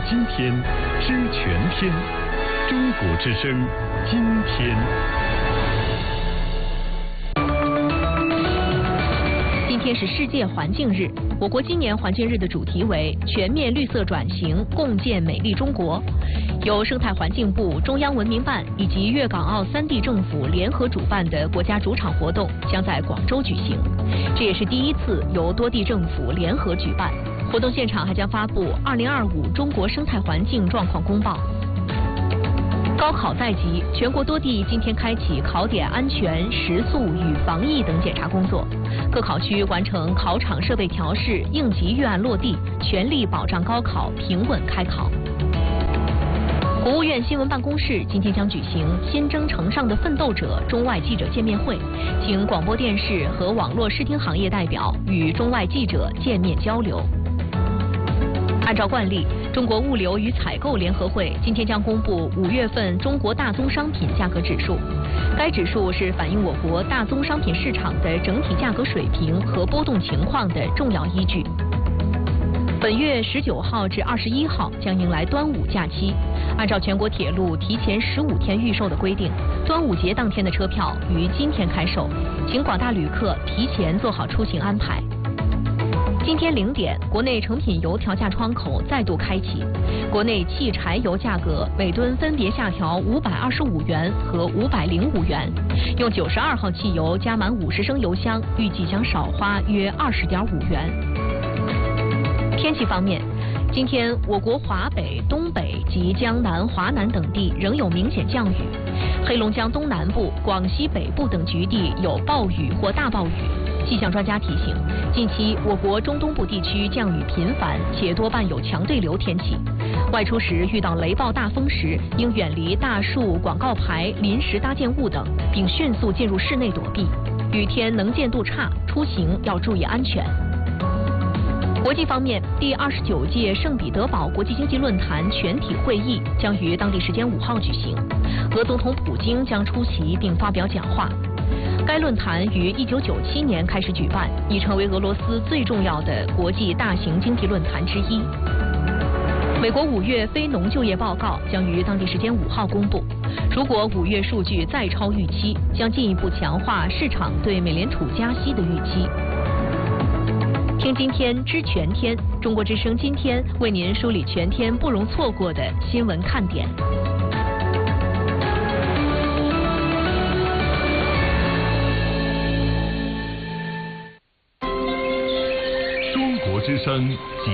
今天，知全天。中国之声，今天。 今天是世界环境日，我国今年环境日的主题为全面绿色转型，共建美丽中国。由生态环境部、中央文明办以及粤港澳3地政府联合主办的国家主场活动将在广州举行，这也是第一次由多地政府联合举办。活动现场还将发布2025中国生态环境状况公报。高考在即，全国多地今天开启考点安全、食宿与防疫等检查工作，各考区完成考场设备调试、应急预案落地，全力保障高考平稳开考。国务院新闻办公室今天将举行新征程上的奋斗者中外记者见面会，请广播电视和网络视听行业代表与中外记者见面交流。按照惯例，中国物流与采购联合会今天将公布5月份中国大宗商品价格指数。该指数是反映我国大宗商品市场的整体价格水平和波动情况的重要依据。本月19号至21号将迎来端午假期，按照全国铁路提前15天预售的规定，端午节当天的车票于今天开售，请广大旅客提前做好出行安排。今天0点，国内成品油调价窗口再度开启，国内汽柴油价格每吨分别下调525元和505元，用92号汽油加满50升油箱，预计将少花约20.5元。天气方面，今天我国华北、东北及江南、华南等地仍有明显降雨，黑龙江东南部、广西北部等局地有暴雨或大暴雨。气象专家提醒，近期我国中东部地区降雨频繁，且多伴有强对流天气。外出时遇到雷暴大风时，应远离大树、广告牌、临时搭建物等，并迅速进入室内躲避。雨天能见度差，出行要注意安全。国际方面，第29届圣彼得堡国际经济论坛全体会议将于当地时间5号举行，俄总统普京将出席并发表讲话。该论坛于1997年开始举办，已成为俄罗斯最重要的国际大型经济论坛之一。美国5月非农就业报告将于当地时间5号公布，如果5月数据再超预期，将进一步强化市场对美联储加息的预期。听今天知全天，中国之声今天为您梳理全天不容错过的新闻看点。 中国之声。